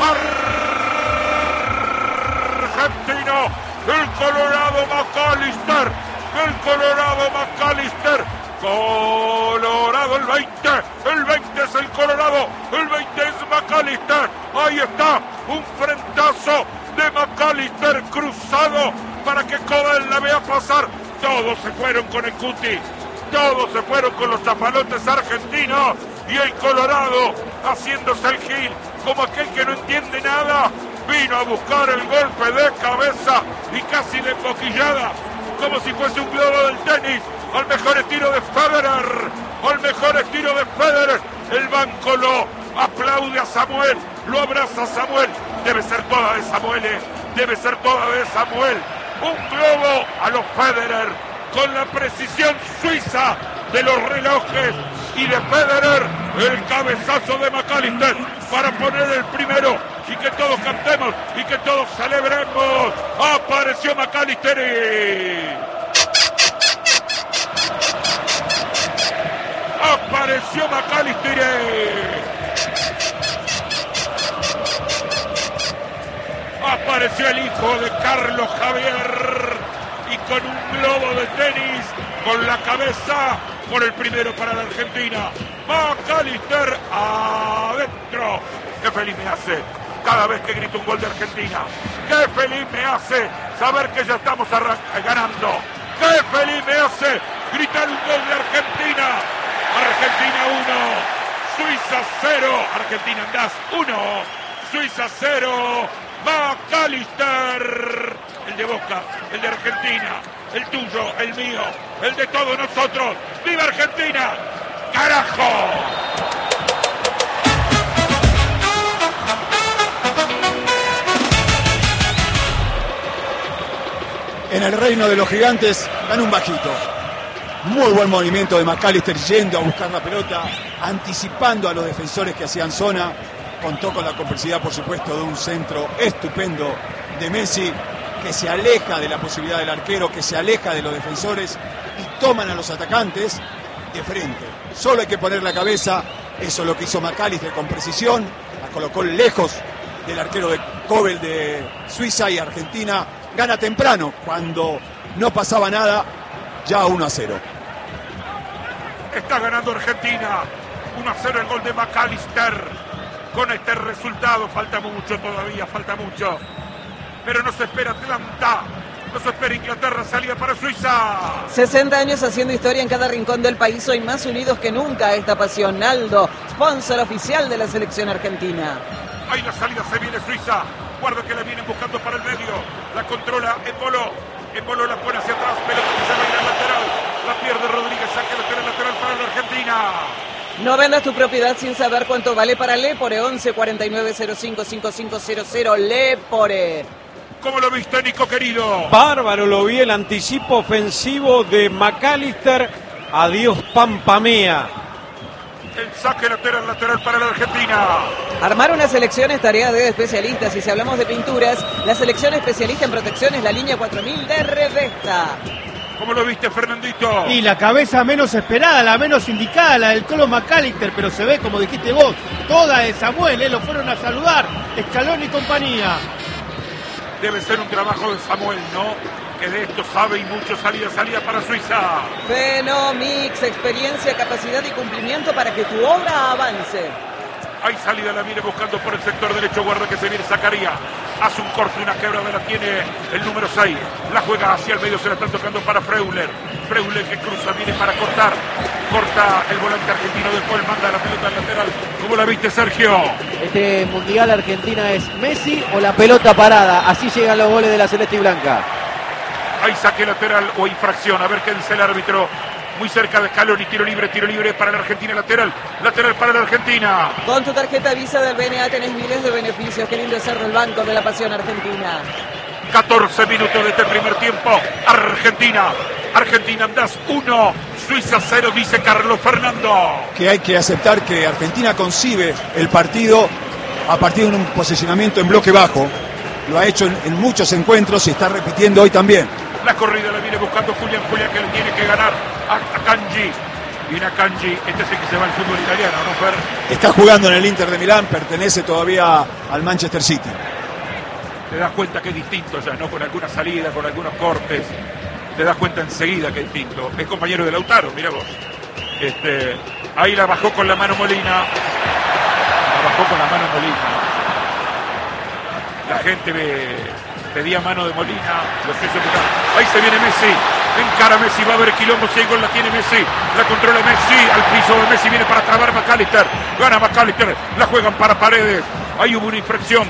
argentino, el Colorado McAllister, Colorado el 20 es el Colorado, el 20 es McAllister, ahí está, un frentazo de McAllister cruzado para que Cobel la vea pasar. Todos se fueron con el Cuti, todos se fueron con los chapalotes argentinos y el Colorado haciéndose el gil como aquel que no entiende nada. Vino a buscar el golpe de cabeza y casi de emboquillada, como si fuese un globo del tenis. Al mejor estilo de Federer, el banco lo aplaude a Samuel, lo abraza a Samuel. Debe ser toda de Samuel, un globo a los Federer, con la precisión suiza de los relojes y de Federer, el cabezazo de McAllister para poner el primero y que todos cantemos y que todos celebremos. Apareció McAllister. Apareció el hijo de Carlos Javier y con un globo de tenis con la cabeza por el primero para la Argentina. McAllister adentro. Qué feliz me hace cada vez que grito un gol de Argentina. Qué feliz me hace saber que ya estamos ganando. Qué feliz me hace gritar un gol de Argentina. Argentina 1, Suiza 0. Argentina andás 1, Suiza 0. McAllister, el de Boca, el de Argentina, el tuyo, el mío, el de todos nosotros. ¡Viva Argentina! ¡Carajo! En el reino de los gigantes gana un bajito. Muy buen movimiento de McAllister yendo a buscar la pelota, anticipando a los defensores que hacían zona. Contó con la complejidad, por supuesto, de un centro estupendo de Messi, que se aleja de la posibilidad del arquero, que se aleja de los defensores y toman a los atacantes de frente. Solo hay que poner la cabeza. Eso es lo que hizo McAllister con precisión. La colocó lejos del arquero de Cobel de Suiza, y Argentina gana temprano, cuando no pasaba nada, ya 1-0. Está ganando Argentina 1-0 el gol de McAllister. Con este resultado falta mucho todavía, pero no se espera Atlanta, no se espera Inglaterra, salida para Suiza. 60 años haciendo historia en cada rincón del país, hoy más unidos que nunca a esta pasión. Aldo, sponsor oficial de la selección argentina. Ahí la salida, se viene Suiza, guarda que la vienen buscando para el medio, la controla Embolo la pone hacia atrás, pelota que se va a ir al lateral, la pierde Rodríguez, saca lateral para la Argentina. No vendas tu propiedad sin saber cuánto vale para Lepore. 11 49 05 5500. Lepore. ¿Cómo lo viste, Nico, querido? Bárbaro, lo vi el anticipo ofensivo de McAllister. Adiós, Pampamea. El saque lateral para la Argentina. Armar una selección es tarea de especialistas. Y si hablamos de pinturas, la selección especialista en protección es la línea 4000 de Revesta. ¿Cómo lo viste, Fernandito? Y la cabeza menos esperada, la menos indicada, la del Colo McAllister, pero se ve, como dijiste vos, toda de Samuel, lo fueron a saludar, Escalón y compañía. Debe ser un trabajo de Samuel, ¿no? Que de esto sabe, y mucho. Salida para Suiza. Fenomix, experiencia, capacidad y cumplimiento para que tu obra avance. Hay salida, la viene buscando por el sector derecho, guarda que se viene Zacarías. Hace un corte, una quebrada, la tiene el número 6. La juega hacia el medio, se la están tocando para Freuler. Freuler que cruza, viene para cortar. Corta el volante argentino, después manda la pelota al lateral. ¿Cómo la viste, Sergio? Este Mundial Argentina es Messi o la pelota parada. Así llegan los goles de la celeste y blanca. Hay saque lateral o infracción. A ver qué dice el árbitro. Muy cerca de Scaloni, tiro libre para la Argentina, lateral para la Argentina. Con tu tarjeta Visa del BNA tenés miles de beneficios. Qué lindo ser el banco de la pasión argentina. 14 minutos de este primer tiempo. Argentina andás 1, Suiza 0, dice Carlos Fernando. Que hay que aceptar que Argentina concibe el partido a partir de un posicionamiento en bloque bajo. Lo ha hecho en muchos encuentros y está repitiendo hoy también. La corrida la viene buscando Julián que le tiene que ganar a Kanji. Viene Akanji, este es el que se va al fútbol italiano, ¿no, Fer? Está jugando en el Inter de Milán, pertenece todavía al Manchester City. Te das cuenta que es distinto ya, ¿no? Con alguna salida, con algunos cortes. Te das cuenta enseguida que es distinto. Es compañero de Lautaro, mira vos. Ahí la bajó con la mano Molina. La gente pedía mano de Molina. Ahí se viene Messi. Encara Messi, va a haber quilombo, si hay gol la tiene Messi, la controla Messi, al piso de Messi, viene para trabar McAllister, gana McAllister, la juegan para Paredes, ahí hubo una infracción,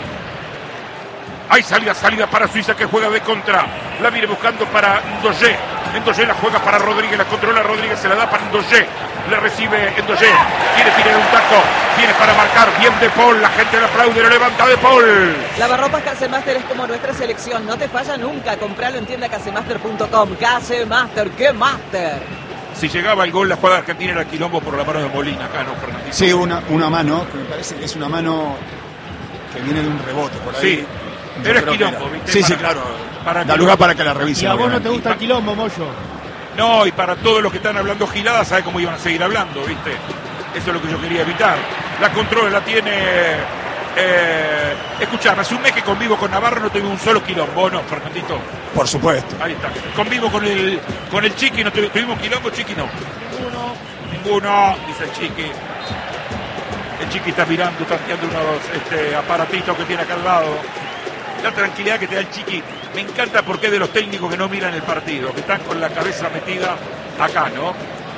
hay salida para Suiza que juega de contra, la viene buscando para Ndoye, Ndoye la juega para Rodríguez, la controla Rodríguez, se la da para Ndoye, le recibe Ndoye, quiere tirar un taco, viene para marcar, bien De Paul, la gente le aplaude, lo levanta De Paul. Lavarropas Casemaster es como nuestra selección, no te falla nunca, compralo en tienda casemaster.com. Casemaster, ¡qué master! Si llegaba el gol, la jugada argentina era quilombo por la mano de Molina, acá, ¿no, Fernandito? Sí, una mano, que me parece que es una mano que viene de un rebote por ahí. Sí, pero es quilombo, ¿viste? Sí, claro, da lugar para que la revisen. ¿Y a vos no te gusta el quilombo, Moyo? No, y para todos los que están hablando giladas, ¿sabe cómo iban a seguir hablando, viste? Eso es lo que yo quería evitar. La controla, la tiene... escuchame, hace un mes que convivo con Navarro, no tengo un solo quilombo, ¿no, Fernandito? Por supuesto. Ahí está. Convivo con el Chiqui, ¿no tuvimos quilombo, Chiqui? No. Ninguno, dice el Chiqui. El Chiqui está mirando, tanteando unos aparatitos que tiene acá al lado. La tranquilidad que te da el Chiqui, me encanta porque es de los técnicos que no miran el partido, que están con la cabeza metida acá, ¿no?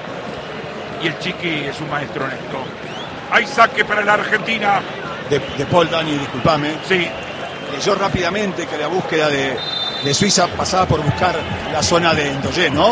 Y el Chiqui es un maestro en esto. Hay saque para la Argentina. De Paul, Dani, disculpame. Sí. Leyó rápidamente que la búsqueda de Suiza pasaba por buscar la zona de Ndoye, ¿no?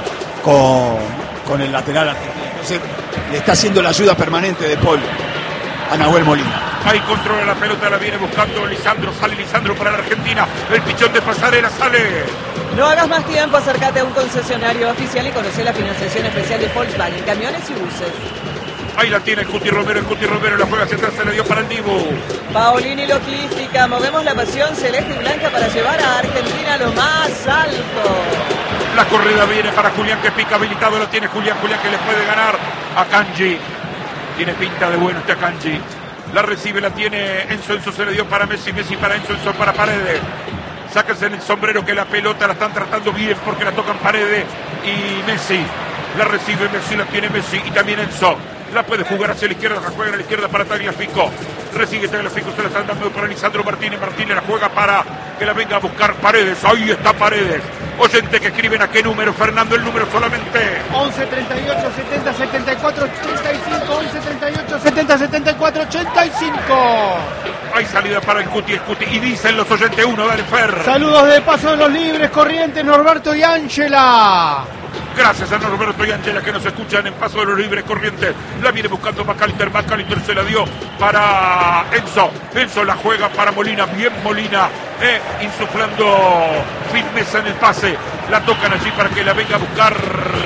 Con el lateral argentino. Entonces le está haciendo la ayuda permanente de Paul a Nahuel Molina. Ahí controla la pelota, la viene buscando Lisandro, sale Lisandro para la Argentina, el pichón de Pasarela sale. No hagas más tiempo, acércate a un concesionario oficial y conoce la financiación especial de Volkswagen, camiones y buses. Ahí la tiene el Cuti Romero la juega hacia atrás, se la dio para el Dibu. Paolini Logística, movemos la pasión celeste y blanca para llevar a Argentina a lo más alto. La corrida viene para Julián que pica habilitado, la tiene Julián que le puede ganar a Kanji. Tiene pinta de bueno este Akanji. La recibe, la tiene Enzo se le dio para Messi para Enzo para Paredes. Sáquense el sombrero que la pelota la están tratando bien porque la tocan Paredes y Messi. La recibe Messi, la tiene Messi y también Enzo. La puede jugar hacia la izquierda, la juega a la izquierda para Tagliafico. Recibe Tagliafico, se la están dando para Lisandro Martínez. Martínez la juega para que la venga a buscar Paredes. Ahí está Paredes. Oyente que escriben a qué número, Fernando, el número solamente. 11 38 70 74 85. 11 38 70 74 85. Hay salida para el Cuti. Y dicen los oyentes uno, dale Fer. Saludos de Paso de los Libres, Corrientes, Norberto y Ángela. Gracias a Norberto y Ángela que nos escuchan en Paso de los Libres Corrientes. La viene buscando McAllister se la dio para Enzo la juega para Molina, bien Molina, insuflando firmeza en el pase. La tocan allí para que la venga a buscar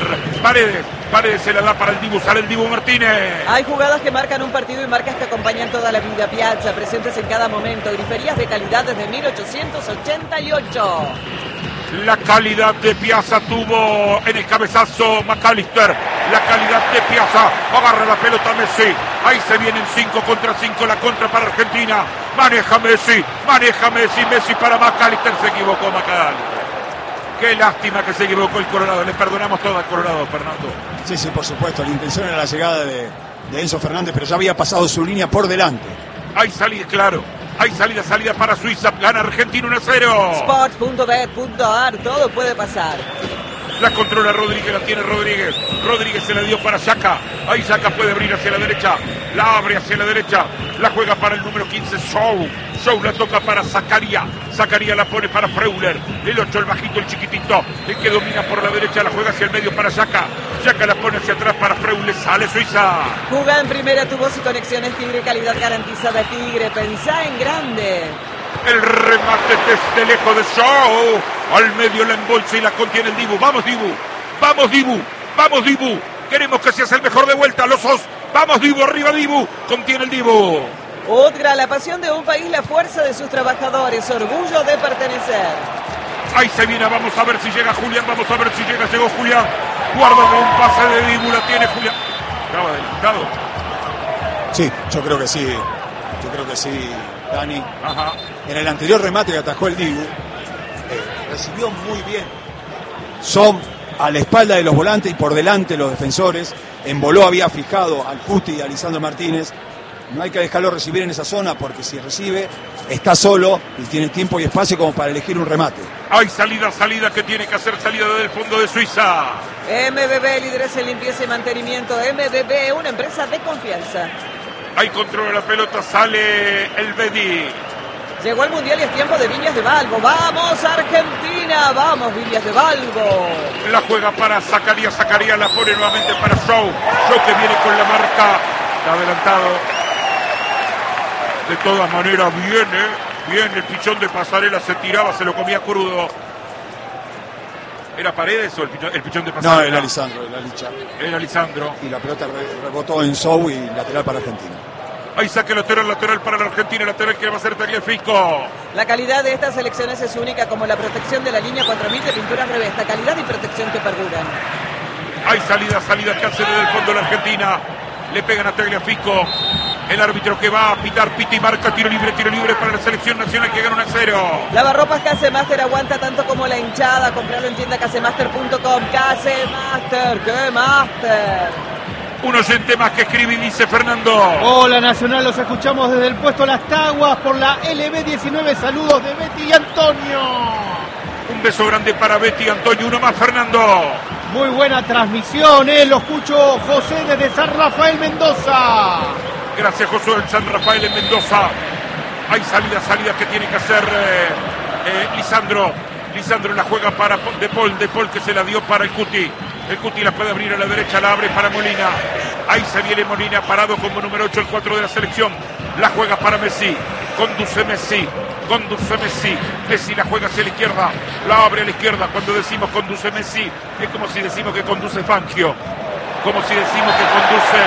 Paredes se la da para el Dibu, sale el Dibu Martínez. Hay jugadas que marcan un partido y marcas que acompañan toda la vida. Piazza, presentes en cada momento, griferías de calidad desde 1888. La calidad de Piazza tuvo en el cabezazo McAllister. La calidad de Piazza. Agarra la pelota Messi. Ahí se vienen 5 contra 5. La contra para Argentina. Maneja Messi. Messi para McAllister. Se equivocó McAllister. Qué lástima que se equivocó el Colorado. Le perdonamos todo al Colorado, Fernando. Sí, por supuesto. La intención era la llegada de Enzo Fernández, pero ya había pasado su línea por delante. Hay salida, claro. Hay salida para Suiza. Gana Argentina 1-0. Sports.bet.ar, todo puede pasar. La controla Rodríguez, la tiene Rodríguez. Rodríguez se la dio para Xhaka. Ahí Xhaka puede abrir hacia la derecha. La abre hacia la derecha. La juega para el número 15, Show. Show la toca para Zakaria. Zakaria la pone para Freuler. El 8, el bajito, el chiquitito. El que domina por la derecha, la juega hacia el medio para Xhaka. Xhaka la pone hacia atrás para Freuler. Sale Suiza. Juga en primera, tu voz y conexiones Tigre, calidad garantizada Tigre. Pensá en grande. El remate desde lejos de Show. Al medio la embolsa y la contiene el Dibu. Vamos Dibu. Vamos Dibu. Vamos Dibu. Queremos que seas el mejor de vuelta. Los sos. Vamos Dibu. Arriba Dibu. Contiene el Dibu. Otra, la pasión de un país, la fuerza de sus trabajadores. Orgullo de pertenecer. Ahí se viene, vamos a ver si llega Julián, vamos a ver si llegó Julián. Guárdame un pase de Dibu, la tiene Julián. Estaba adelantado. Sí, yo creo que sí. Yo creo que sí, Dani. Ajá. En el anterior remate que atajó el Dibu, recibió muy bien. Son a la espalda de los volantes y por delante los defensores. Emboló había fijado al Cuti y a Lisandro Martínez. No hay que dejarlo recibir en esa zona porque si recibe está solo y tiene tiempo y espacio como para elegir un remate. Hay salida que tiene que hacer, salida desde el fondo de Suiza. MBB, líderes en limpieza y mantenimiento. MBB, una empresa de confianza. Ahí controla la pelota, sale el Bedi. Llegó el Mundial y es tiempo de Viñas de Valvo. ¡Vamos, Argentina! ¡Vamos, Viñas de Valvo! La juega para Zacarías, Zacarías la pone nuevamente para Show. Show que viene con la marca. Está adelantado. De todas maneras, bien, el pichón de Pasarela se tiraba, se lo comía crudo. ¿Era Paredes o el pichón de Pasarela? No, era Lisandro, era Licha. Era Lisandro. Y la pelota rebotó en Sou y lateral para Argentina. Ahí saque lateral para la Argentina, lateral que va a ser Tagliafico. La calidad de estas selecciones es única, como la protección de la línea 4000 de pinturas Revesta. Calidad y protección que perduran. Hay salida que hace desde el fondo la Argentina. Le pegan a Tagliafico. El árbitro que va a pitar, pita y marca tiro libre para la selección nacional que gana 1-0. Lavarropas Casemaster aguanta tanto como la hinchada. Comprarlo en tienda casemaster.com. Casemaster, ¡qué master! Un oyente más que escribe y dice Fernando. Hola Nacional, los escuchamos desde el puesto Las Taguas por la LB19. Saludos de Betty y Antonio. Un beso grande para Betty y Antonio. Uno más, Fernando. Muy buena transmisión, lo escucho José desde San Rafael, Mendoza. Gracias, José del San Rafael en Mendoza. Hay salida que tiene que hacer Lisandro. Lisandro la juega para De Paul que se la dio para el Cuti. El Cuti la puede abrir a la derecha, la abre para Molina. Ahí se viene Molina parado como número 8, el 4 de la selección. La juega para Messi. Conduce Messi. Messi la juega hacia la izquierda. La abre a la izquierda. Cuando decimos conduce Messi, es como si decimos que conduce Fangio. Como si decimos que conduce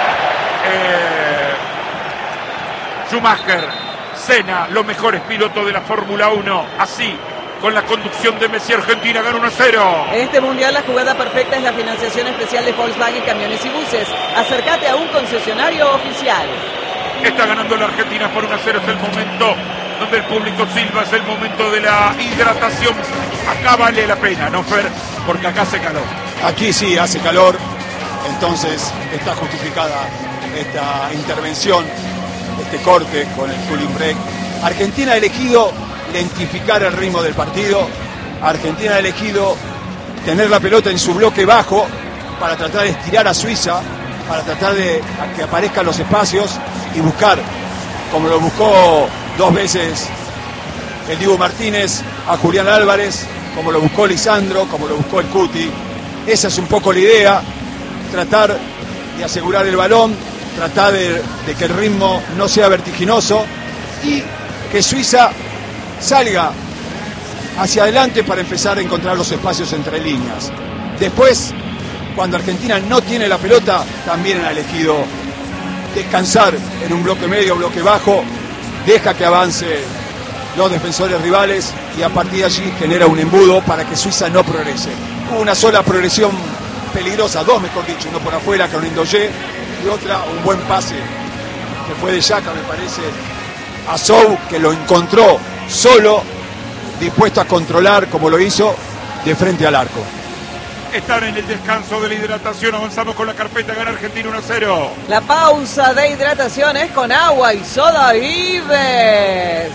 Schumacher. Senna, los mejores pilotos de la Fórmula 1. Así, con la conducción de Messi, Argentina gana 1-0. Este mundial la jugada perfecta es la financiación especial de Volkswagen Camiones y Buses. Acércate a un concesionario oficial. Está ganando la Argentina por 1-0. Es el momento donde el público silba, es el momento de la hidratación. Acá vale la pena, ¿no, Fer? Porque acá hace calor. Aquí sí hace calor, entonces está justificada esta intervención, este corte con el cooling break. Argentina ha elegido lentificar el ritmo del partido. Argentina ha elegido tener la pelota en su bloque bajo para tratar de estirar a Suiza, para tratar de que aparezcan los espacios y buscar, como lo buscó 2 veces el Dibu Martínez, a Julián Álvarez, como lo buscó Lisandro, como lo buscó el Cuti. Esa es un poco la idea, tratar de asegurar el balón, tratar de que el ritmo no sea vertiginoso y que Suiza salga hacia adelante para empezar a encontrar los espacios entre líneas. Después, cuando Argentina no tiene la pelota, también ha elegido descansar en un bloque medio, bloque bajo, deja que avance los defensores rivales y a partir de allí genera un embudo para que Suiza no progrese. Hubo una sola progresión peligrosa, 2 mejor dicho, uno por afuera con Endoyé y otra un buen pase que fue de Yaka, me parece, a Sou, que lo encontró solo, dispuesto a controlar como lo hizo de frente al arco. Están en el descanso de la hidratación, avanzamos con la carpeta, gana Argentina 1-0. La pausa de hidratación es con agua y soda Vives.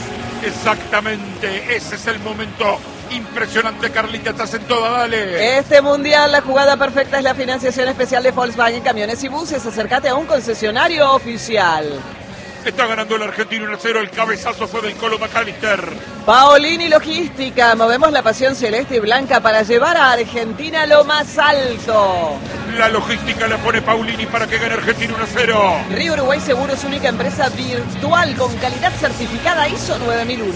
Exactamente, ese es el momento impresionante, Carlita, estás en toda, dale. Este mundial, la jugada perfecta es la financiación especial de Volkswagen Camiones y Buses. Acércate a un concesionario oficial. Está ganando el Argentina 1-0, el cabezazo fue del Colo McAllister. Paolini Logística, movemos la pasión celeste y blanca para llevar a Argentina a lo más alto. La logística la pone Paolini para que gane Argentina 1-0. Río Uruguay Seguros, única empresa virtual con calidad certificada ISO 9001.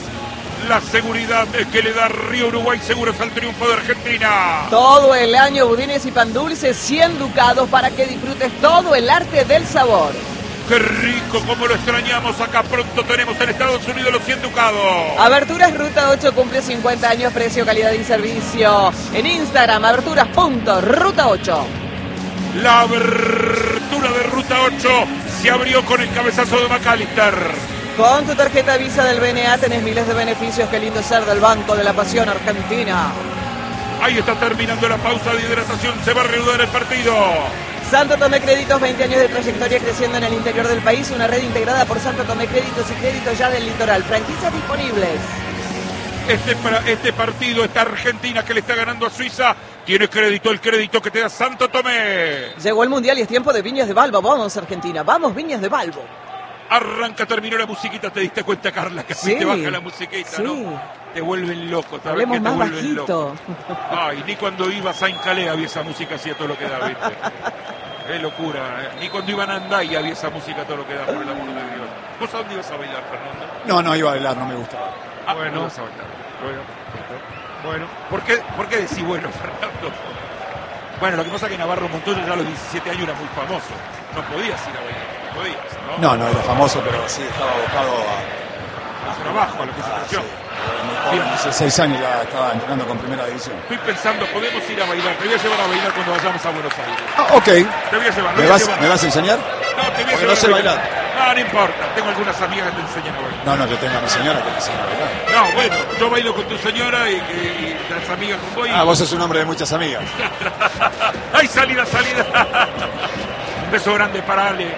La seguridad que le da Río Uruguay Seguros al triunfo de Argentina. Todo el año budines y pan dulces 100 ducados para que disfrutes todo el arte del sabor. ¡Qué rico! ¡Cómo lo extrañamos! Acá pronto tenemos en Estados Unidos los 100 ducados. Aberturas Ruta 8 cumple 50 años, precio, calidad y servicio. En Instagram, aberturas.ruta8. La abertura de Ruta 8 se abrió con el cabezazo de McAllister. Con tu tarjeta Visa del BNA tenés miles de beneficios. Qué lindo ser del Banco de la Pasión Argentina. Ahí está terminando la pausa de hidratación. Se va a reanudar el partido. Santo Tomé Créditos, 20 años de trayectoria creciendo en el interior del país. Una red integrada por Santo Tomé Créditos y Créditos Ya del Litoral. Franquicias disponibles. Este partido, esta Argentina que le está ganando a Suiza, tiene crédito, el crédito que te da Santo Tomé. Llegó el Mundial y es tiempo de Viñas de Balbo. Vamos, Argentina, vamos, Viñas de Balbo. Arranca, terminó la musiquita, ¿te diste cuenta, Carla? Que así te baja la musiquita, sí. ¿no? Te vuelven loco, ¿sabes? Hablemos Que te más vuelven bajito. loco. Ay, ni cuando iba a Saint Calais había esa música así a todo lo que da, ¿viste? Es locura, ¿eh? Ni cuando iban a Andai había esa música a todo lo que da, por el amor de Dios. ¿Vos a dónde ibas a bailar, Fernando? No iba a bailar, no me gustaba. Ah, bueno, no ibas a bailar. Bueno, ¿por qué decís bueno, Fernando? Bueno, lo que pasa es que Navarro Montoya ya a los 17 años era muy famoso. No podías ir a bailar, no podías, ¿no? No era famoso, pero sí estaba abocado a trabajo, a la presentación. Bien, hace 6 años ya estaba entrenando con primera división. Estoy pensando, podemos ir a bailar. Te voy a llevar a bailar cuando vayamos a Buenos Aires. Ok. Te voy a llevar. ¿Me vas a enseñar? No, te voy a Porque llevar. no sé bailar. No importa. Tengo algunas amigas que te enseñan a bailar. No, yo tengo a mi señora que me enseña a bailar. No, bueno, yo bailo con tu señora y las amigas con vos. Vos sos un hombre de muchas amigas. ¡Ay, salida! Un beso grande para Ale,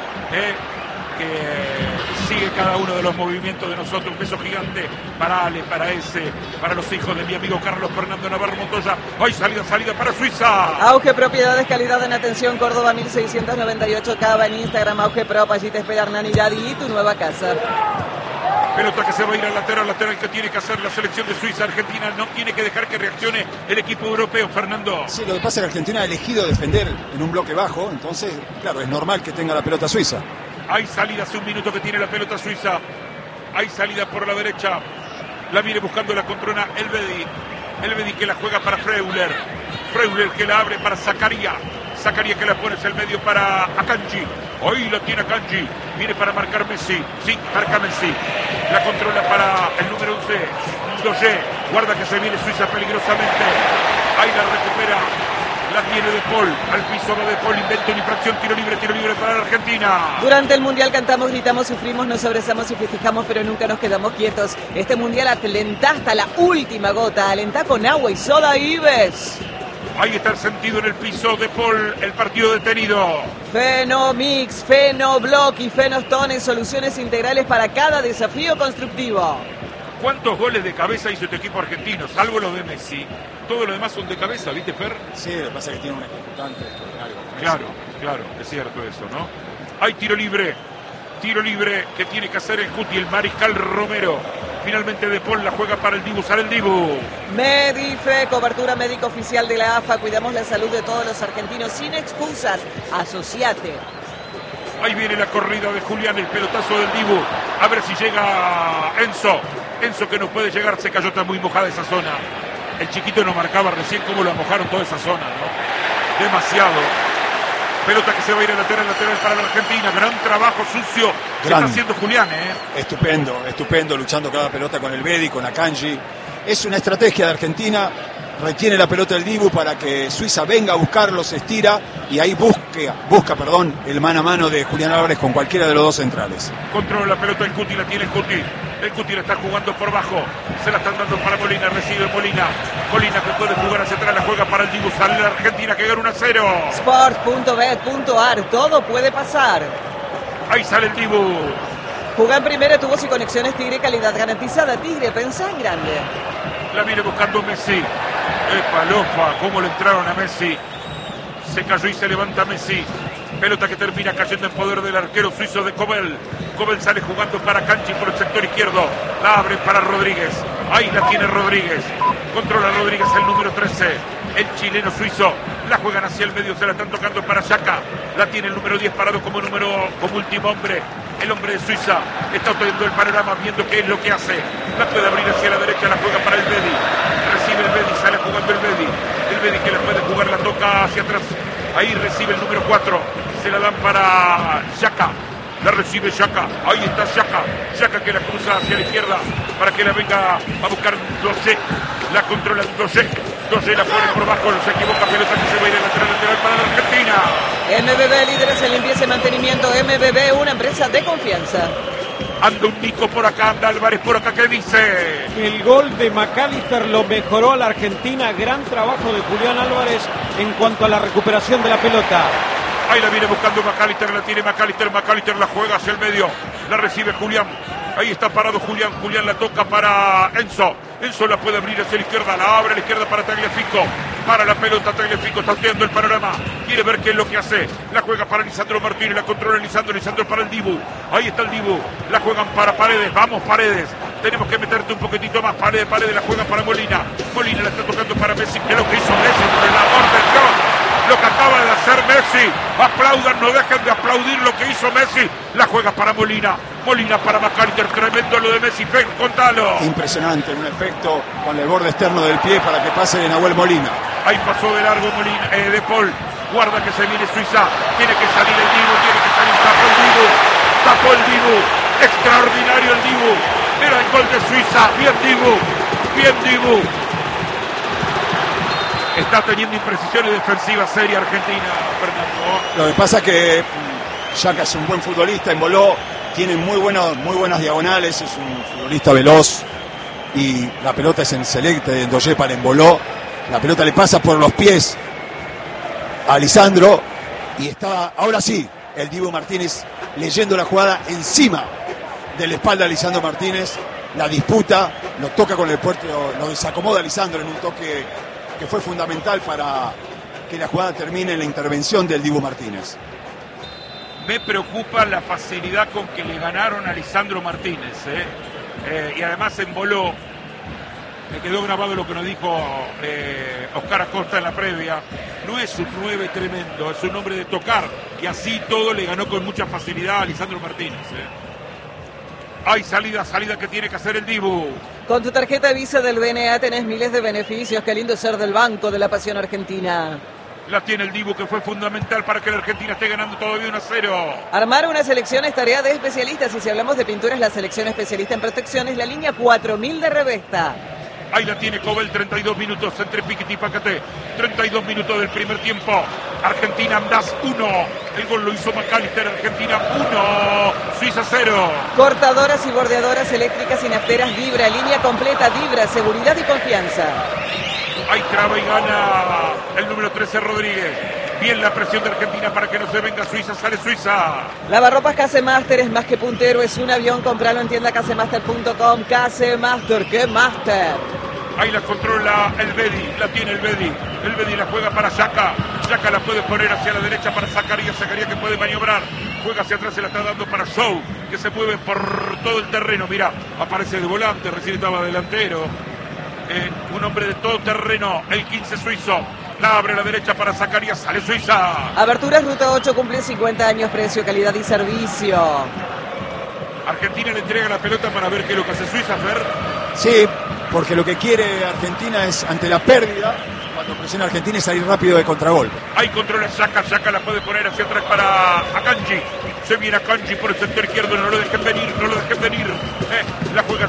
que sigue cada uno de los movimientos de nosotros. Un beso gigante para Ale, para para los hijos de mi amigo Carlos Fernando Navarro Montoya. ¡Ay, salida para Suiza! Auge Propiedades, calidad en atención, Córdoba 1698, Cava, en Instagram, Auge Prop, allí te espera Hernán Iradi y tu nueva casa. Pelota que se va a ir al lateral que tiene que hacer la selección de Suiza. Argentina no tiene que dejar que reaccione el equipo europeo, Fernando. Sí, lo que pasa es que Argentina ha elegido defender en un bloque bajo, entonces, claro, es normal que tenga la pelota Suiza. Hay salida hace un minuto que tiene la pelota Suiza. Hay salida por la derecha. La viene buscando la controna Elvedi que la juega para Freuler. Freuler que la abre para Zakaria. Zakaria que la pone hacia el medio para Akanji. Hoy lo tiene Akanji. Viene para marcar Messi. Sí, marca Messi. La controla para el número 11. Doge. Guarda que se viene Suiza peligrosamente. Ahí la recupera. La tiene De Paul. Al piso va De Paul. Inventa una infracción. Tiro libre para la Argentina. Durante el Mundial cantamos, gritamos, sufrimos, nos abrazamos y festejamos, pero nunca nos quedamos quietos. Este Mundial alentá hasta la última gota. Alentá con agua y soda Ives. Ahí está el sentido en el piso de Paul, el partido detenido. Fenomix, Fenoblock y Fenostone, soluciones integrales para cada desafío constructivo. ¿Cuántos goles de cabeza hizo este equipo argentino? Salvo los de Messi. Todo lo demás son de cabeza, ¿viste, Fer? Sí, lo que pasa es que tiene un ejecutante extraordinario. Claro, es cierto eso, ¿no? Hay tiro libre que tiene que hacer el Cuti, el Mariscal Romero. Finalmente De Paul la juega para el Dibu, sale el Dibu. Medife, cobertura médica oficial de la AFA. Cuidamos la salud de todos los argentinos sin excusas. Asociate. Ahí viene la corrida de Julián, el pelotazo del Dibu. A ver si llega Enzo. Enzo que no puede llegar, se cayó, está muy mojada esa zona. El chiquito no marcaba recién cómo lo mojaron toda esa zona, ¿no? Demasiado. Pelota que se va a ir al lateral para la Argentina. Gran trabajo sucio que está haciendo Julián, Estupendo, luchando cada pelota con el Bedi, con Akanji. Es una estrategia de Argentina. Retiene la pelota el Dibu para que Suiza venga a buscarlo, se estira y ahí busca el mano a mano de Julián Álvarez con cualquiera de los dos centrales. Controla la pelota el Cuti, la tiene el Cuti. El Cuti la está jugando por bajo. Se la están dando para Molina, recibe Molina. Molina que puede jugar hacia atrás, la juega para el Dibu. Sale la Argentina que gana 1-0. Sport.bet.ar, todo puede pasar. Ahí sale el Dibu. Jugá en primera, tubos y conexiones Tigre, calidad garantizada. Tigre, pensá en grande. La viene buscando Messi. Lofa, cómo le entraron a Messi. Se cayó y se levanta Messi. Pelota que termina cayendo en poder del arquero suizo de Cobel. Cobel sale jugando para Canchi por el sector izquierdo. La abre para Rodríguez. Ahí la tiene Rodríguez. Controla Rodríguez el número 13. El chileno suizo. La juegan hacia el medio. Se la están tocando para Xhaka. La tiene el número 10 parado como último hombre. El hombre de Suiza está obteniendo el panorama, viendo qué es lo que hace. La puede abrir hacia la derecha, la juega para el Bedi. Recibe el Bedi, sale jugando el Bedi. El Bedi que la puede jugar, la toca hacia atrás. Ahí recibe el número 4. Se la dan para Xhaka. La recibe Xhaka. Ahí está Xhaka. Xhaka que la cruza hacia la izquierda para que la venga a buscar Dossé. La controla Dossé. Dossé la pone por bajo. Se equivoca. Pelota que se va a ir al lateral para la Argentina. MBB, líderes en limpieza y mantenimiento. MBB, una empresa de confianza. Anda un Nico por acá, anda Álvarez por acá, ¿qué dice? El gol de McAllister lo mejoró a la Argentina. Gran trabajo de Julián Álvarez en cuanto a la recuperación de la pelota. Ahí la viene buscando McAllister, la tiene McAllister la juega hacia el medio, la recibe Julián. Ahí está parado Julián la toca para Enzo. Enzo la puede abrir hacia la izquierda, la abre a la izquierda para Tagliafico. Para la pelota, Tagliafico está viendo el panorama. Quiere ver qué es lo que hace. La juega para Lisandro Martínez, la controla Lisandro para el Dibu. Ahí está el Dibu. La juegan para Paredes. Vamos, Paredes. Tenemos que meterte un poquitito más. Paredes la juega para Molina. Molina la está tocando para Messi. ¿Qué es lo que hizo Messi? Por el amor de Dios. Lo que acaba de hacer Messi. Aplaudan, no dejen de aplaudir lo que hizo Messi. La juega para Molina. Molina para McAllister. Tremendo lo de Messi. Fen, contalo. Impresionante, un efecto con el borde externo del pie para que pase de Nahuel Molina. Ahí pasó de largo Molina, De Paul. Guarda que se viene Suiza. Tiene que salir el Dibu, tiene que salir. Tapó el Dibu. Extraordinario el Dibu. Era el gol de Suiza. Bien Dibu. Está teniendo imprecisiones defensivas serias Argentina, Fernando. Lo que pasa es que Xhaka es un buen futbolista, emboló, tiene muy buenas diagonales, es un futbolista veloz y la pelota es en selecta de Ndoye para emboló. La pelota le pasa por los pies a Lisandro y está, ahora sí, el Dibu Martínez leyendo la jugada encima de la espalda de Lisandro Martínez, la disputa, lo toca con el puerto, lo desacomoda Lisandro en un toque que fue fundamental para que la jugada termine en la intervención del Dibu Martínez. Me preocupa la facilidad con que le ganaron a Lisandro Martínez, y además emboló. Me quedó grabado lo que nos dijo Oscar Acosta en la previa. No es un 9 tremendo, es un hombre de tocar, y así todo le ganó con mucha facilidad a Lisandro Martínez. Hay salida que tiene que hacer el Dibu. Con tu tarjeta Visa del BNA tenés miles de beneficios. Qué lindo ser del Banco de la Pasión Argentina. La tiene el Dibu, que fue fundamental para que la Argentina esté ganando todavía 1-0. Armar una selección es tarea de especialistas. Y si hablamos de pinturas, la selección especialista en protección es la línea 4000 de Revesta. Ahí la tiene Cobel, 32 minutos entre Piquet y Pacaté. 32 minutos del primer tiempo. Argentina andás 1. El gol lo hizo McAllister. Argentina 1. Suiza 0. Cortadoras y bordeadoras eléctricas y nafteras Vibra. Línea completa Vibra. Seguridad y confianza. Ahí traba y gana el número 13 Rodríguez. Bien la presión de Argentina para que no se venga Suiza. Sale Suiza. Lavarropas Casemaster es más que puntero. Es un avión. Compralo en tienda casemaster.com. Casemaster. ¡Qué master! Ahí la controla el Bedi, la tiene el Bedi. El Bedi la juega para Xhaka. Xhaka la puede poner hacia la derecha para Zakaria que puede maniobrar. Juega hacia atrás, se la está dando para Show, que se mueve por todo el terreno. Mira, aparece de volante, recién estaba delantero. Un hombre de todo terreno, el 15 suizo. La abre a la derecha para Zakaria, sale Suiza. Aberturas Ruta 8 cumple 50 años, precio, calidad y servicio. Argentina le entrega la pelota para ver qué es lo que hace Suiza, Fer. Sí, porque lo que quiere Argentina es, ante la pérdida, cuando presiona Argentina, es salir rápido de contragolpe. Ahí controla Xhaka la puede poner hacia atrás para Akanji. Se viene Akanji por el sector izquierdo, no lo dejen venir. La juega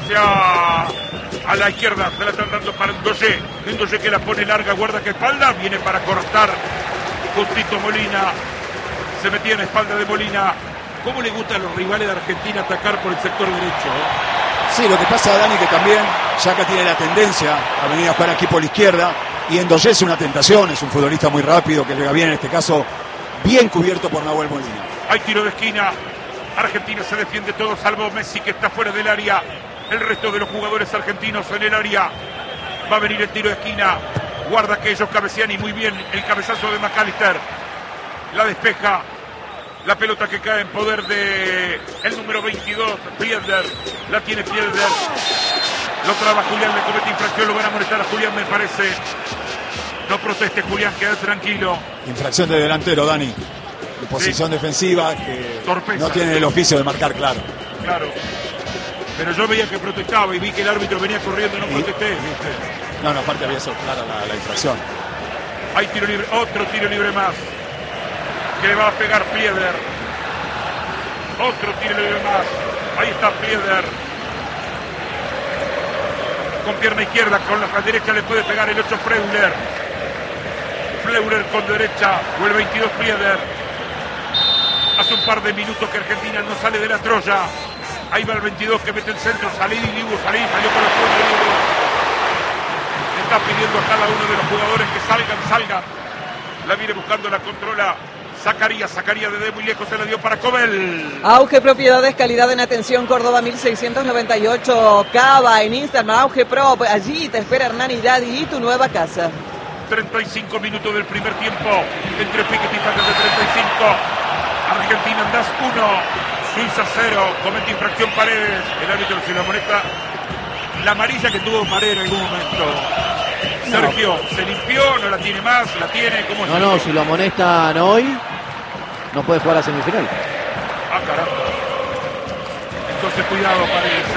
a la izquierda, se la están dando para Ndoye que la pone larga, guarda que espalda, viene para cortar justito Molina. Se metía en la espalda de Molina. ¿Cómo le gusta a los rivales de Argentina atacar por el sector derecho? Sí, lo que pasa, Dani, que también Xhaka tiene la tendencia a venir a jugar aquí por la izquierda, y Ndoye es una tentación, es un futbolista muy rápido que llega bien, en este caso bien cubierto por Nahuel Molina. Hay tiro de esquina. Argentina se defiende todo salvo Messi, que está fuera del área. El resto de los jugadores argentinos en el área. Va a venir el tiro de esquina. Guarda que ellos cabecean y muy bien el cabezazo de McAllister. La despeja. La pelota que cae en poder de el número 22, Fielder. La tiene Fielder. Lo traba Julián, le comete infracción. Lo van a molestar a Julián, me parece. No proteste, Julián, quédate tranquilo. Infracción de delantero, Dani. En posición defensiva, que torpeza. No tiene el oficio de marcar, claro. Claro. Pero yo veía que protestaba y vi que el árbitro venía corriendo y no protesté. ¿Viste? No, aparte había sido clara la infracción. Hay tiro libre, otro tiro libre más. Que le va a pegar Fielder. Otro tiro libre más. Ahí está Pieder. Con pierna izquierda, con la derecha le puede pegar el 8 Freuler. Freuler con derecha, o el 22 Pieder. Hace un par de minutos que Argentina no sale de la Troya. Ahí va el 22 que mete el centro. Salí, Dibu, salí, salió con la fuerza de Dibu. Le está pidiendo a cada uno de los jugadores que salgan. La viene buscando, la controla. Zacarías desde muy lejos, se la dio para Cobel. Auge Propiedades, calidad en atención, Córdoba 1698. Cava en Instagram, Auge Pro. Allí te espera Hernán y Daddy y tu nueva casa. 35 minutos del primer tiempo. Entre Piquet y Patas de 35. Argentina en DAS 1. Suiza 0. Comete infracción Paredes. El árbitro se la amonesta. La amarilla que tuvo Paredes en algún momento. Sergio, ¿se limpió? ¿No la tiene más? ¿La tiene? ¿Cómo es? No, si lo amonestan hoy, no puede jugar la semifinal. Ah, caramba. Entonces cuidado, Paredes,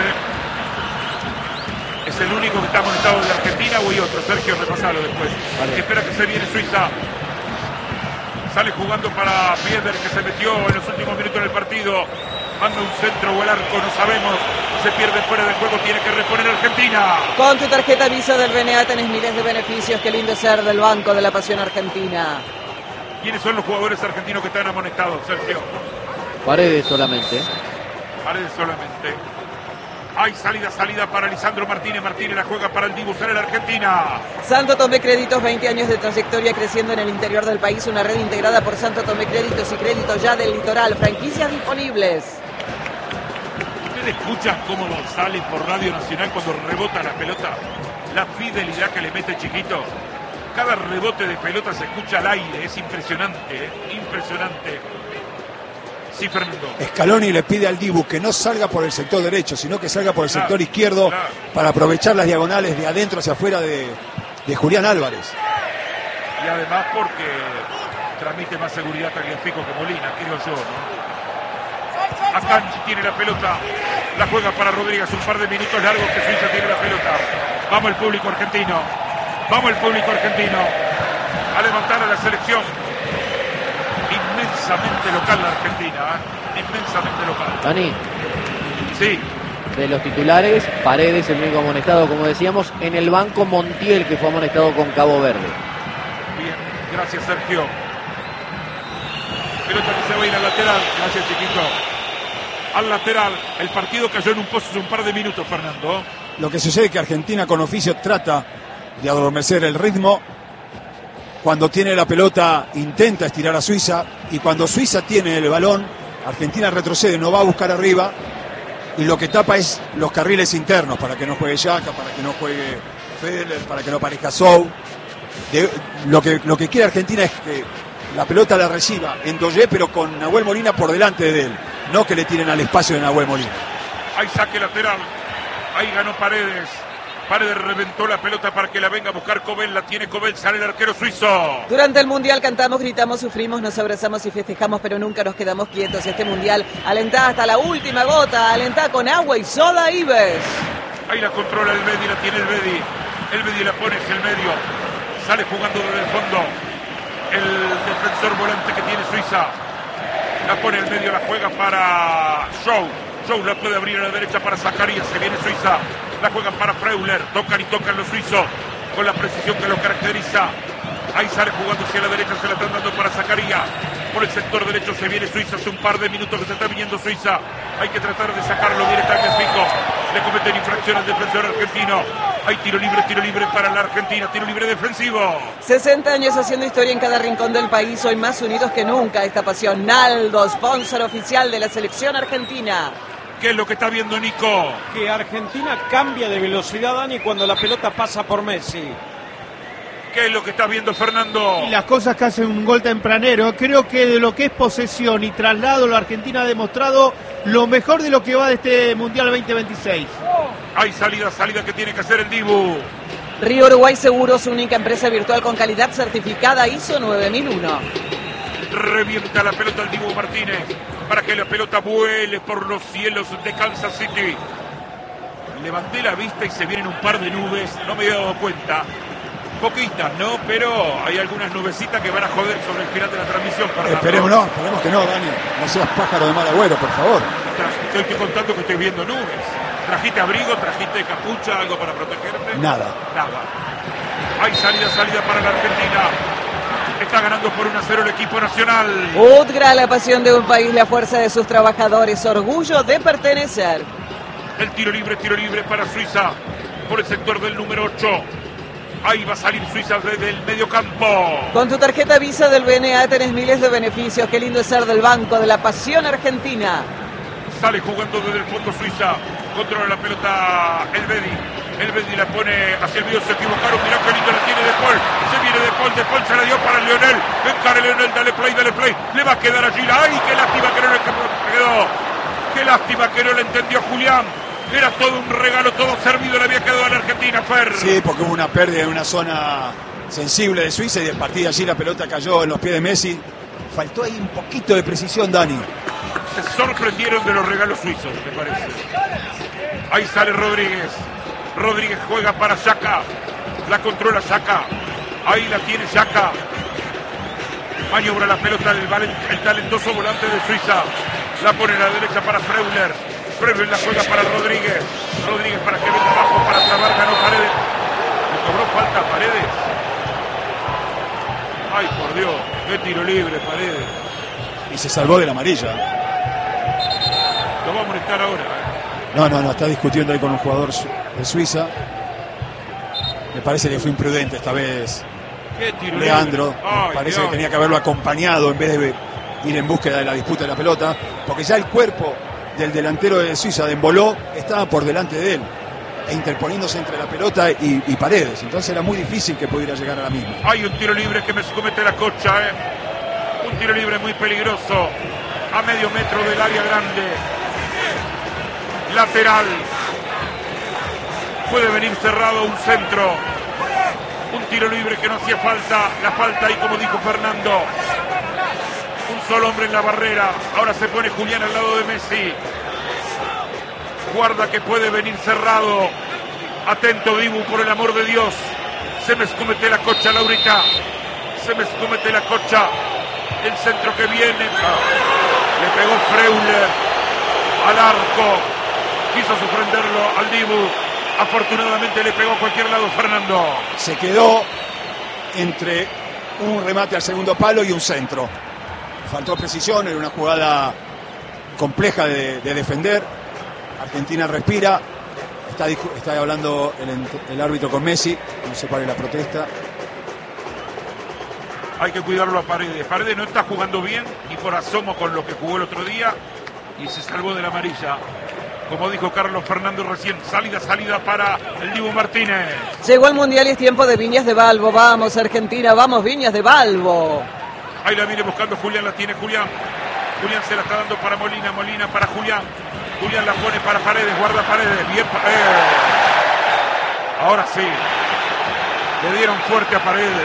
¿Es el único que está amonestado de Argentina o hay otro? Sergio, repasalo después. Vale. Espera que se viene Suiza. Sale jugando para Pieder, que se metió en los últimos minutos del partido. Manda un centro o el arco, no sabemos. Se pierde fuera de juego, tiene que reponer Argentina. Con tu tarjeta Visa del BNA tenés miles de beneficios. Qué lindo ser del Banco de la Pasión Argentina. ¿Quiénes son los jugadores argentinos que están amonestados, Sergio? Paredes solamente. Paredes solamente. Hay salida para Lisandro Martínez. Martínez la juega para el Dibu, sale la Argentina. Santo Tomé Créditos, 20 años de trayectoria creciendo en el interior del país. Una red integrada por Santo Tomé Créditos y Créditos Ya del Litoral. Franquicias disponibles. ¿Ustedes escuchan cómo sale por Radio Nacional cuando rebota la pelota? La fidelidad que le mete Chiquito. Cada rebote de pelota se escucha al aire. Es impresionante, impresionante. Sí, Fernando. Scaloni le pide al Dibu que no salga por el sector derecho, sino que salga por el sector izquierdo para aprovechar las diagonales de adentro hacia afuera de Julián Álvarez. Y además porque transmite más seguridad Tagliafico que Molina, creo yo, ¿no? Akanji tiene la pelota, la juega para Rodríguez, un par de minutos largos que Suiza tiene la pelota. Vamos el público argentino, a levantar a la selección. Inmensamente local la Argentina, inmensamente local. Dani. Sí. De los titulares, Paredes el único amonestado, como decíamos, en el banco Montiel, que fue amonestado con Cabo Verde. Bien, gracias Sergio. Pelota que se va a ir al lateral, gracias Chiquito. Al lateral, el partido cayó en un pozo hace un par de minutos, Fernando. Lo que sucede es que Argentina con oficio trata de adormecer el ritmo. Cuando tiene la pelota intenta estirar a Suiza, y cuando Suiza tiene el balón, Argentina retrocede, no va a buscar arriba, y lo que tapa es los carriles internos, para que no juegue Yaka, para que no juegue Federer, para que no aparezca Sou. Lo que quiere Argentina es que la pelota la reciba en Doye, pero con Nahuel Molina por delante de él, no que le tiren al espacio de Nahuel Molina. Hay saque lateral, ahí ganó Paredes. Paredes reventó la pelota para que la venga a buscar Cobel, la tiene Cobel, sale el arquero suizo. Durante el Mundial cantamos, gritamos, sufrimos, nos abrazamos y festejamos, pero nunca nos quedamos quietos. Este Mundial alentá hasta la última gota, alentá con agua y soda Ives. Ahí la controla el Bedi, la tiene el Bedi la pone en el medio, sale jugando desde el fondo, el defensor volante que tiene Suiza, la pone en el medio, la juega para Show la puede abrir a la derecha para Zacarías, se viene Suiza. La juegan para Freuler, tocan los suizos con la precisión que lo caracteriza. Ahí sale jugando hacia la derecha, se la están dando para Zacarías. Por el sector derecho se viene Suiza, hace un par de minutos que se está viniendo Suiza. Hay que tratar de sacarlo, viene Tagliafico. Le cometen infracción al defensor argentino. Hay tiro libre para la Argentina, tiro libre defensivo. 60 años haciendo historia en cada rincón del país, hoy más unidos que nunca. Esta pasión, Naldo, sponsor oficial de la selección argentina. ¿Qué es lo que está viendo Nico? Que Argentina cambia de velocidad, Dani, cuando la pelota pasa por Messi. ¿Qué es lo que está viendo Fernando? Y las cosas que hacen un gol tempranero. Creo que de lo que es posesión y traslado, la Argentina ha demostrado lo mejor de lo que va de este Mundial 2026. Hay salida que tiene que hacer el Dibu. Río Uruguay Seguros, única empresa virtual con calidad certificada ISO 9001. Revienta la pelota el Dibu Martínez para que la pelota vuele por los cielos de Kansas City. Levanté la vista y se vienen un par de nubes, no me había dado cuenta. Poquitas, ¿no? Pero hay algunas nubecitas que van a joder sobre el final de la transmisión. Esperemos que no, Dani. No seas pájaro de mal agüero, por favor. Estoy contando que estoy viendo nubes. ¿Trajiste abrigo? ¿Trajiste capucha? ¿Algo para protegerte? Nada. Hay salida para la Argentina. Está ganando por 1-0 el equipo nacional. Udgra, la pasión de un país, la fuerza de sus trabajadores, orgullo de pertenecer. El tiro libre para Suiza por el sector del número 8. Ahí va a salir Suiza desde el medio campo. Con tu tarjeta Visa del BNA tenés miles de beneficios. Qué lindo es ser del banco de la pasión argentina. Sale jugando desde el fondo Suiza. Controla la pelota el Bedi. El Bedi la pone hacia el medio. Se equivocaron. Mirá qué lindo la tiene De Paul. Se viene De Paul. De Paul se la dio para Leonel. Encara Leonel. Dale play. Le va a quedar allí. ¡Ay, qué lástima que no le quedó! ¡Qué lástima que no le entendió Julián! Era todo un regalo, todo servido, le había quedado a la Argentina, Fer. Sí, porque hubo una pérdida en una zona sensible de Suiza y de partida allí la pelota cayó en los pies de Messi. Faltó ahí un poquito de precisión, Dani. Se sorprendieron de los regalos suizos, me parece. Ahí sale Rodríguez. Rodríguez juega para Xhaka. La controla Xhaka. Ahí la tiene Xhaka. Maniobra la pelota el talentoso volante de Suiza. La pone a la derecha para Freuler. Freuler la juega para Rodríguez. Rodríguez para que venga abajo para trabar, ganó Paredes. Le cobró falta Paredes. Ay, por Dios, qué tiro libre Paredes. Y se salvó de la amarilla. Lo va a molestar ahora. No, está discutiendo ahí con un jugador de Suiza. Me parece que fue imprudente esta vez. Qué tiro Leandro. Ay, parece Dios. que tenía que haberlo acompañado en vez de ir en búsqueda de la disputa de la pelota. Porque ya el cuerpo del delantero de Suiza, de Embolo, estaba por delante de él, e interponiéndose entre la pelota y Paredes. Entonces era muy difícil que pudiera llegar a la misma. Hay un tiro libre que me comete la Cocha, un tiro libre muy peligroso, a medio metro del área grande, lateral, puede venir cerrado un centro, un tiro libre que no hacía falta, la falta ahí como dijo Fernando. Un solo hombre en la barrera. Ahora se pone Julián al lado de Messi. Guarda que puede venir cerrado. Atento, Dibu, por el amor de Dios. Se me escomete la Cocha, Laurita. Se me escomete la Cocha. El centro que viene. Le pegó Freuler al arco. Quiso sorprenderlo al Dibu. Afortunadamente le pegó a cualquier lado Fernando. Se quedó entre un remate al segundo palo y un centro. Faltó precisión, era una jugada compleja de defender. Argentina respira. Está hablando el árbitro con Messi. No sé cuál es la protesta. Hay que cuidarlo a Paredes. Paredes no está jugando bien y por asomo con lo que jugó el otro día y se salvó de la amarilla. Como dijo Carlos Fernando recién, salida para el Dibu Martínez. Llegó el Mundial y es tiempo de Viñas de Balbo. Vamos, Argentina, vamos, Viñas de Balbo. Ahí la viene buscando Julián, la tiene Julián. Julián se la está dando para Molina, Molina para Julián. Julián la pone para Paredes, guarda Paredes. Bien, ahora sí. Le dieron fuerte a Paredes,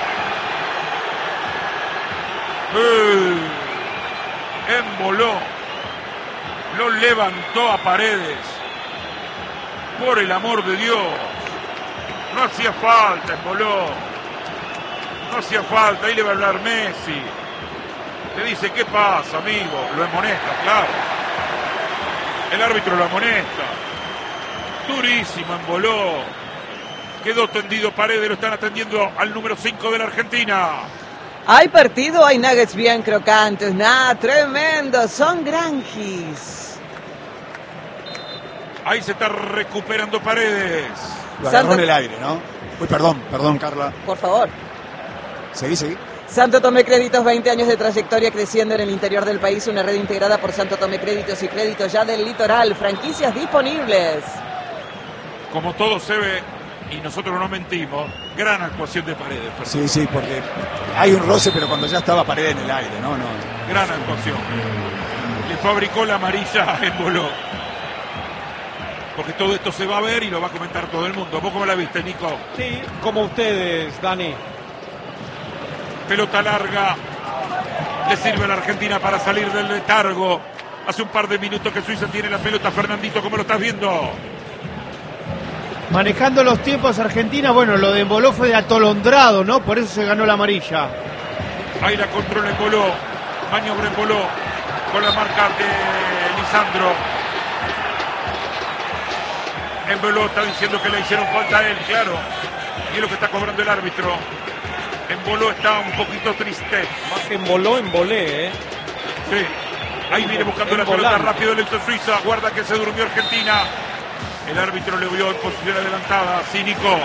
Emboló. Lo levantó a Paredes. Por el amor de Dios. No hacía falta, emboló. No hacía falta, ahí le va a hablar Messi. Le dice, ¿qué pasa, amigo? Lo amonesta, claro. El árbitro lo amonesta. Durísimo, emboló. Quedó tendido Paredes, lo están atendiendo al número 5 de la Argentina. Hay partido, hay nuggets bien crocantes. Tremendo, son granjis. Ahí se está recuperando Paredes. Lo agarró en el aire, ¿no? Uy, perdón, Carla. Por favor. Seguí. Santo Tomé Créditos, 20 años de trayectoria creciendo en el interior del país. Una red integrada por Santo Tomé Créditos y Créditos ya del litoral. Franquicias disponibles. Como todo se ve, y nosotros no mentimos, gran actuación de Paredes. Sí, porque hay un roce, pero cuando ya estaba Paredes en el aire, ¿no? Gran actuación. Le fabricó la amarilla en Boló. Porque todo esto se va a ver y lo va a comentar todo el mundo. ¿Vos cómo la viste, Nico? Sí, como ustedes, Dani. Pelota larga. Le sirve a la Argentina para salir del letargo. Hace un par de minutos que Suiza tiene la pelota. Fernandito, ¿cómo lo estás viendo? Manejando los tiempos Argentina, bueno, lo de Emboló fue de atolondrado, ¿no? Por eso se ganó la amarilla. Ahí la controla Emboló. Maniobra Emboló con la marca de Lisandro. Emboló está diciendo que le hicieron falta a él, claro. Y es lo que está cobrando el árbitro. Emboló está un poquito triste. Más que embolé, ¿eh? Sí. Ahí viene buscando la pelota rápido, lo hizo Suiza. Guarda que se durmió Argentina. El árbitro le vio en posición adelantada. Cínico.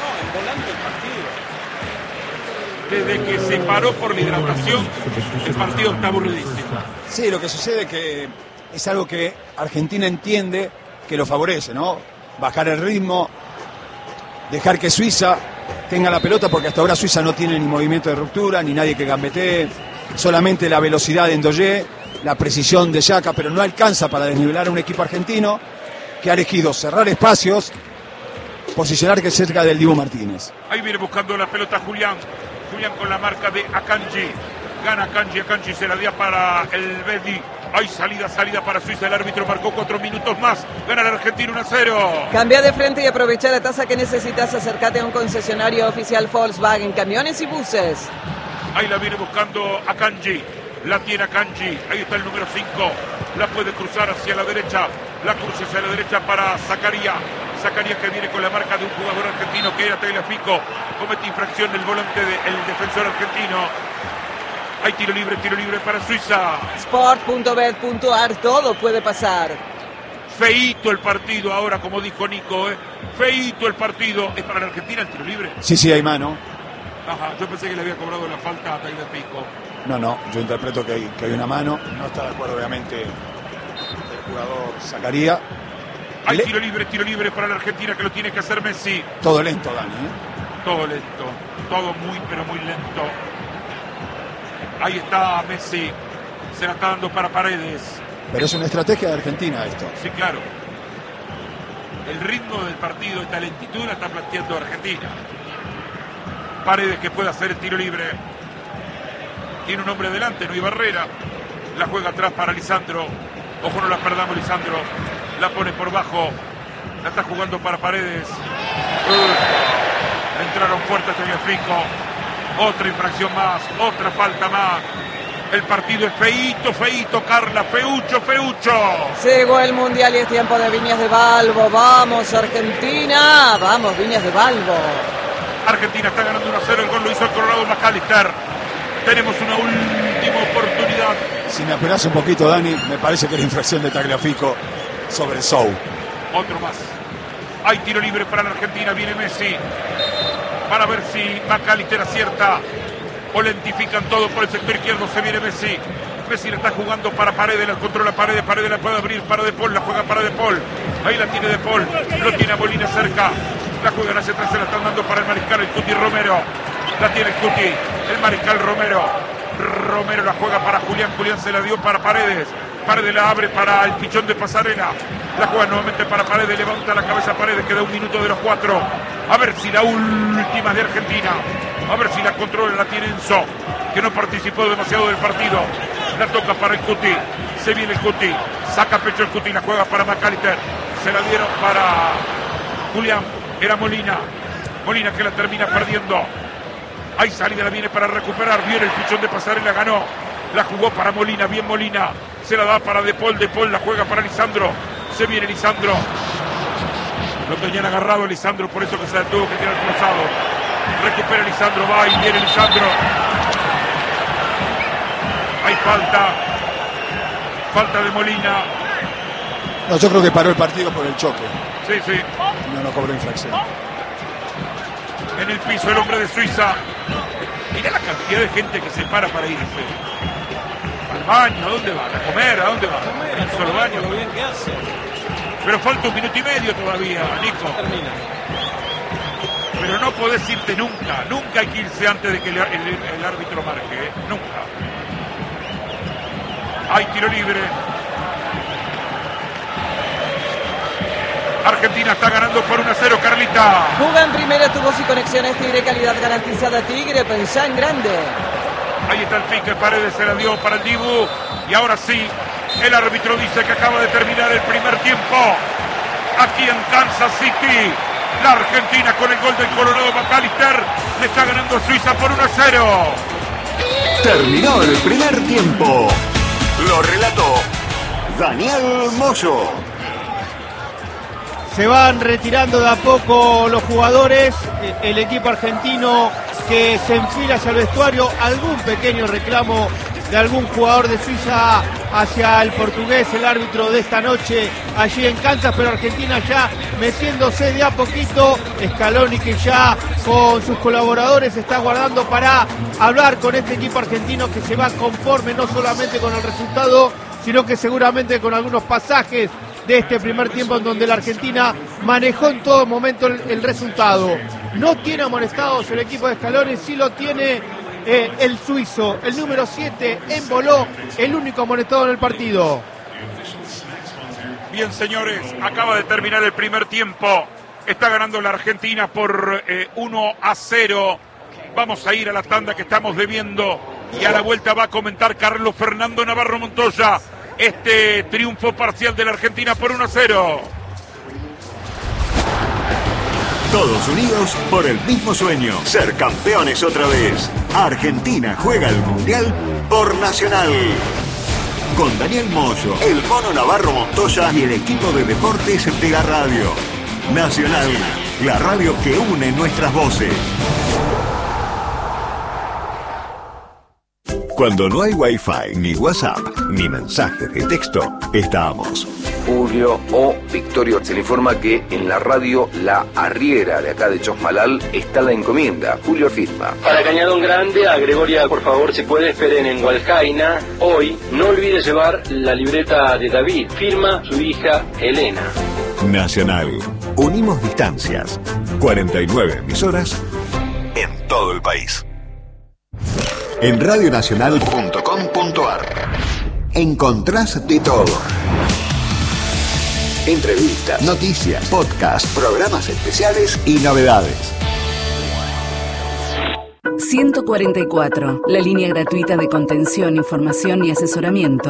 Desde que se paró por la hidratación, el partido está aburridísimo. Sí, lo que sucede es que es algo que Argentina entiende que lo favorece, ¿no? Bajar el ritmo, dejar que Suiza tenga la pelota, porque hasta ahora Suiza no tiene ni movimiento de ruptura, ni nadie que gambetee, solamente la velocidad de Ndoye, la precisión de Xhaka, pero no alcanza para desnivelar a un equipo argentino que ha elegido cerrar espacios, posicionar cerca del Dibu Martínez. Ahí viene buscando la pelota Julián. Julián con la marca de Akanji. Gana Akanji, Akanji se la dio para el Bedi. Hay salida para Suiza. El árbitro marcó 4 minutos más. Gana el Argentina 1-0. Cambia de frente y aprovecha la tasa que necesitas. Acércate a un concesionario oficial Volkswagen, camiones y buses. Ahí la viene buscando Akanji. La tiene Akanji. Ahí está el número 5. La puede cruzar hacia la derecha. La cruza hacia la derecha para Zakaria. Zakaria que viene con la marca de un jugador argentino que era Tagliafico. Comete infracción el volante del defensor argentino. Hay tiro libre para Suiza. Sport.bet.ar, todo puede pasar. Feíto el partido ahora, como dijo Nico, feíto el partido. ¿Es para la Argentina el tiro libre? Sí, hay mano. Ajá, yo pensé que le había cobrado la falta a Tagliafico. No, yo interpreto que hay una mano. No está de acuerdo, obviamente, el jugador Zakaria. Hay tiro libre para la Argentina, que lo tiene que hacer Messi. Todo lento, Dani, ¿eh? Todo lento, todo muy, pero muy lento. Ahí está Messi, se la está dando para Paredes. Pero es una estrategia de Argentina esto. Sí, claro. El ritmo del partido, esta lentitud la está planteando Argentina. Paredes que puede hacer el tiro libre. Tiene un hombre delante, no hay barrera. La juega atrás para Lisandro. Ojo, no la perdamos, Lisandro. La pone por bajo. La está jugando para Paredes. Entraron fuerte Tagliafico. Otra infracción más. Otra falta más. El partido es feíto, Carla. Feucho. Llegó el Mundial y es tiempo de Viñas de Balbo. Vamos, Argentina. Vamos, Viñas de Balbo. Argentina está ganando 1-0. El gol lo hizo el Colorado McAllister. Tenemos una última oportunidad. Si me apelas un poquito, Dani, me parece que la infracción de Tagliafico sobre Sou. Otro más. Hay tiro libre para la Argentina. Viene Messi para ver si McAllister acierta o lentifican todo por el sector izquierdo. Se viene Messi. Messi la está jugando para Paredes. La controla Paredes. Paredes la puede abrir para De Paul. La juega para De Paul. Ahí la tiene De Paul. Lo tiene a Molina cerca. La juegan hacia atrás. Se la están dando para el mariscal, el Cuti Romero. La tiene el Cuti. El mariscal Romero. Romero la juega para Julián. Julián se la dio para Paredes. Paredes la abre para el pichón de Pasarela. La juega nuevamente para Paredes. Levanta la cabeza Paredes. Queda 1 minuto de los 4. A ver si la última de Argentina. A ver si la controla. La tiene Enzo, que no participó demasiado del partido. La toca para el Cuti. Se viene el Cuti. Saca pecho el Cuti. La juega para McAllister. Se la dieron para Julián. Era Molina. Molina que la termina perdiendo. Hay salida, la viene para recuperar. Viene el pichón de Pasarela, ganó. La jugó para Molina, bien Molina. Se la da para De Paul, De Paul la juega para Lisandro. Se viene Lisandro. Lo tenían agarrado Lisandro, por eso que se la tuvo que tirar cruzado. Recupera Lisandro, va y viene Lisandro. Hay falta. Falta de Molina. No, yo creo que paró el partido por el choque. Sí. No cobró infracción. En el piso el hombre de Suiza. Mirá la cantidad de gente que se para irse. Al baño, ¿a dónde van? ¿A comer? ¿A dónde van? Comer, solo baño. Lo bien que hace. Pero falta 1 minuto y medio todavía, Nico. Termina. Pero no podés irte nunca. Nunca hay que irse antes de que el árbitro marque. Nunca. Hay tiro libre. Argentina está ganando por 1-0, Carlita. Juga en primera, tu voz y conexiones Tigre, calidad garantizada Tigre, pensá en grande. Ahí está el pique, Paredes se la dio para el Dibu. Y ahora sí, el árbitro dice que acaba de terminar el primer tiempo. Aquí en Kansas City, La Argentina con el gol del Colorado McAllister le está ganando a Suiza por 1-0. Terminó el primer tiempo. Lo relató Daniel Moyo. Se van retirando de a poco los jugadores, el equipo argentino que se enfila hacia el vestuario, algún pequeño reclamo de algún jugador de Suiza hacia el portugués, el árbitro de esta noche allí en Kansas, pero Argentina ya metiéndose de a poquito. Scaloni, que ya con sus colaboradores está guardando para hablar con este equipo argentino que se va conforme no solamente con el resultado, sino que seguramente con algunos pasajes de este primer tiempo en donde la Argentina manejó en todo momento el resultado. No tiene amonestados el equipo de Scaloni, sí lo tiene el suizo, el número 7, Embolo, el único amonestado en el partido. Bien, señores, acaba de terminar el primer tiempo. Está ganando la Argentina por 1-0. Vamos a ir a la tanda que estamos debiendo y a la vuelta va a comentar Carlos Fernando Navarro Montoya este triunfo parcial de la Argentina por 1-0. Todos unidos por el mismo sueño, ser campeones otra vez. Argentina juega el Mundial por Nacional. Con Daniel Moyo, el Mono Navarro Montoya y el equipo de deportes de la radio. Nacional, la radio que une nuestras voces. Cuando no hay Wi-Fi, ni WhatsApp, ni mensajes de texto, estamos. Julio o Victorio se le informa que en la radio La Arriera de acá de Chosmalal está la encomienda. Julio firma. Para Cañadón Grande, a Gregoria, por favor, si puede, esperen en Hualcaina. Hoy, no olvide llevar la libreta de David. Firma su hija Elena. Nacional. Unimos distancias. 49 emisoras en todo el país. En radionacional.com.ar encontrás de todo. Entrevistas, noticias, podcasts, programas especiales y novedades. 144, la línea gratuita de contención, información y asesoramiento